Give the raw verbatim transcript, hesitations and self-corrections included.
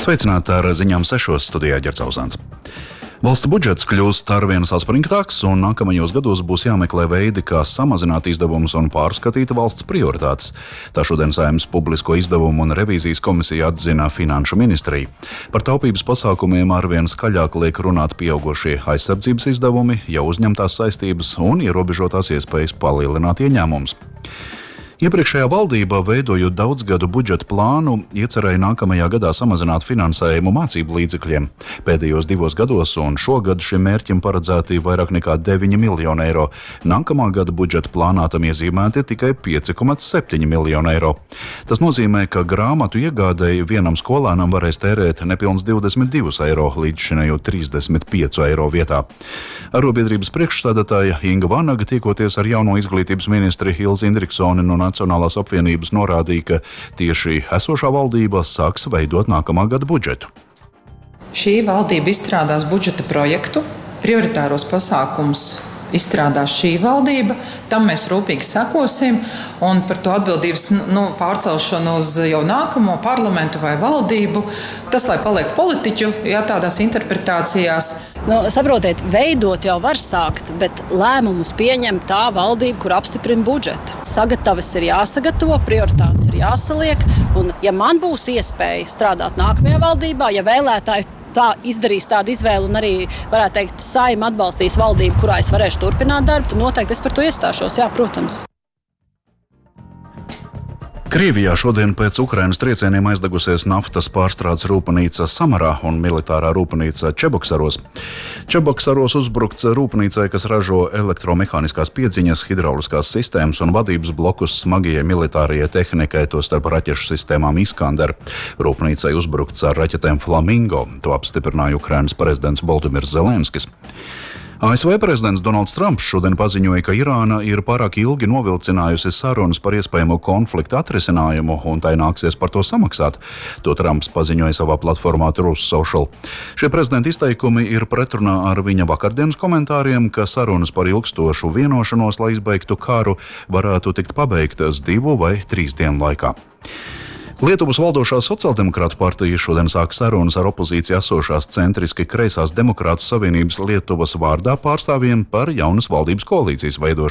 Sveicināti ar ziņām sešos, studijā Ģerts Auzāns. Valsts budžets kļūst arvien saspringtāks, un nākamajos gados būs jāmeklē veidi, kā samazināt izdevumus un pārskatīt valsts prioritātes. Tā šodien Saeimas publisko izdevumu un revīzijas komisija atzina Finanšu ministrija. Par taupības pasākumiem arvien skaļāk liek runāt pieaugošie aizsardzības izdevumi, jau uzņemtās saistības un ierobežotās iespējas palielināt ieņēmumus. Iepriekšējā valdība, veidojot daudzgadu budžeta plānu, iecerēja nākamajā gadā samazināt finansējumu mācību līdzekļiem. Pēdējos divos gados un šogad šim mērķim paredzēti vairāk nekā deviņi miljoni eiro. Nākamā gada budžeta plānā tam iezīmēti tikai pieci komats septiņi miljoni eiro. Tas nozīmē, ka grāmatu iegādēji vienam skolēnam varēs tērēt nepilns divdesmit divus eiro līdz šinējo trīsdesmit piecu eiro vietā. Arotbiedrības priekšsēdētāja Inga Vanaga, tiekoties ar jauno izglītības ministri Ilzi Indriksoni no Nacionālās apvienības, norādīja, ka tieši esošā valdība sāks veidot nākamā gada budžetu. Šī valdība izstrādās budžeta projektu, prioritāros pasākumus izstrādās šī valdība, tam mēs rūpīgi sekosim, un par to atbildības nu, pārcelšanu uz jau nākamo parlamentu vai valdību, tas, lai paliek politiķu, jā, tādās interpretācijās. Nu, saprotiet, veidot jau var sākt, bet lēmumus pieņem tā valdība, kur apstiprina budžetu. Sagatavas ir jāsagatavo, prioritātes ir jāsaliek, un ja man būs iespēja strādāt nākamajā valdībā, ja vēlētāji tā izdarīs tādu izvēli un arī, varētu teikt, Saeima atbalstīs valdību, kurā es varēšu turpināt darbu, tad noteikti es par to iestāšos, jā, protams. Krievijā šodien pēc Ukrainas triecieniem aizdegusies naftas pārstrādes rūpnīca Samarā un militārā rūpnīca Čeboksaros. Čeboksaros uzbrukts rūpnīcai, kas ražo elektromehāniskās piedziņas, hidrauliskās sistēmas un vadības blokus smagajai militārajai tehnikai, tostarp raķešu sistēmām Iskander. Rūpnīcai uzbrukts ar raķetēm Flamingo, to apstiprināja Ukrainas prezidents Volodimirs Zelenskis. A S V prezidents Donalds Trumps šodien paziņoja, ka Irāna ir pārāk ilgi novilcinājusi sarunas par iespējamo konfliktu atrisinājumu, un tai nāksies par to samaksāt. To Trumps paziņoja savā platformā Truth Social. Šie prezidenta izteikumi ir pretrunā ar viņa vakardienas komentāriem, ka sarunas par ilgstošu vienošanos, lai izbeigtu karu, varētu tikt pabeigtas divu vai trīs dienu laikā. Lietuvas valdošā sociāldemokrātu partija šodien sāk sarunas ar opozīcijā esošās centriski kreisās demokrātu savienības Lietuvas vārdā pārstāvjiem par jaunas valdības koalīcijas veidošanu.